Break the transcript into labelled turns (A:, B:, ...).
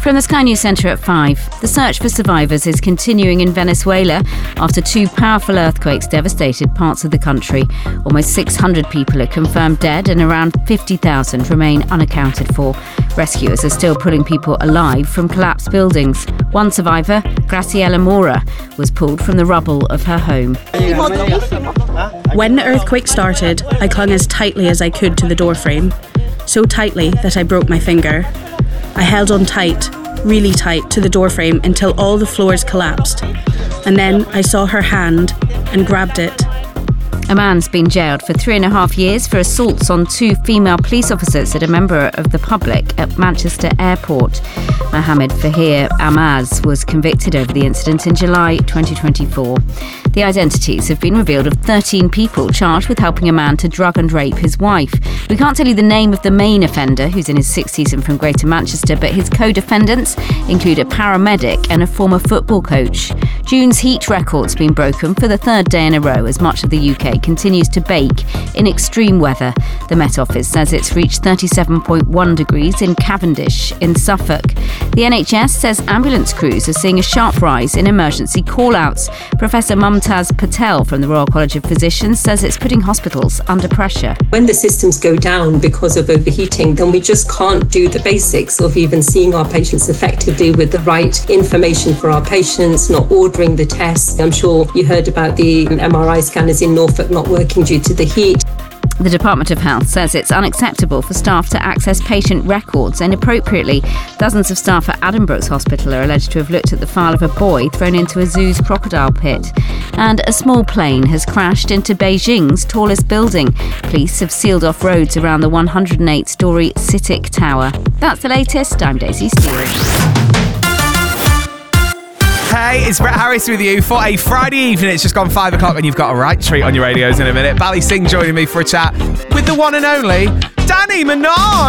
A: From the Sky News Centre at 5, the search for survivors is continuing in Venezuela after 2 powerful earthquakes devastated parts of the country. Almost 600 people are confirmed dead and around 50,000 remain unaccounted for. Rescuers are still pulling people alive from collapsed buildings. One survivor, Graciela Mora, was pulled from the rubble of her home.
B: When the earthquake started, I clung as tightly as I could to the doorframe, so tightly that I broke my finger. I held on tight, really tight, to the doorframe until all the floors collapsed. And then I saw her hand and grabbed it.
A: A man's been jailed for 3.5 years for assaults on 2 female police officers at a member of the public at Manchester Airport. Mohammed Fahir Amaz was convicted over the incident in July 2024. The identities have been revealed of 13 people charged with helping a man to drug and rape his wife. We can't tell you the name of the main offender, who's in his 60s and from Greater Manchester, but his co-defendants include a paramedic and a former football coach. June's heat record's been broken for the 3rd day in a row as much of the UK continues to bake in extreme weather. The Met Office says it's reached 37.1 degrees in Cavendish in Suffolk. The NHS says ambulance crews are seeing a sharp rise in emergency call-outs. Professor Mumtaz Patel from the Royal College of Physicians says it's putting hospitals under pressure.
C: When the systems go down because of overheating, then we just can't do the basics of even seeing our patients effectively with the right information for our patients, not ordering the tests. I'm sure you heard about the MRI scanners in Norfolk not working due to the heat.
A: The Department of Health says it's unacceptable for staff to access patient records inappropriately. Dozens of staff at Addenbrooke's Hospital are alleged to have looked at the file of a boy thrown into a zoo's crocodile pit. And a small plane has crashed into Beijing's tallest building. Police have sealed off roads around the 108-storey CITIC Tower. That's the latest. I'm Daisy Steele.
D: Hey, it's Brett Harris with you for a Friday evening. It's just gone 5 o'clock and you've got a right treat on your radios in a minute. Bally Singh joining me for a chat with the one and only Danny Minaj.